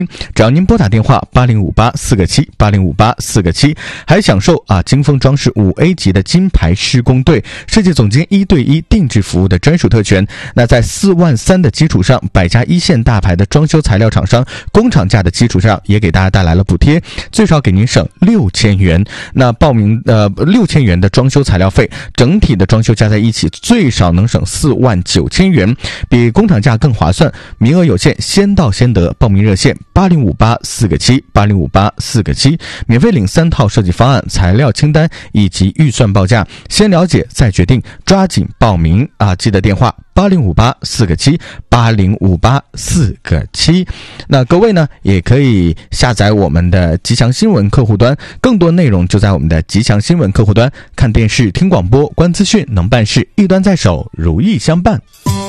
只要您拨打电话8058-4个7，8058-4个7，还享受金丰装饰5A 级的金牌施工队设计总监1对1定制服务的专属特权。那在4万3的基础上，百家一线大牌的装修材料厂商工厂价的基础上，也给大家带来了补贴，最少给您省6000元。那报名6000元的装修材料费，整体的装修加在一起，最少能省49000元，比工厂价更划算。名额有限，先到先得。报名热线8058-4个7，8058-4个7，免费领3套设计方案、材料清单以及预算报价，先了解再决定，抓紧报名记得电话8058-4个7，8058-4个7。那各位呢，也可以下载我们的吉祥新闻客户端，更多内容就在我们的吉祥新闻客户端。看电视、听广播、观资讯，能办事，一端在手，如意相伴。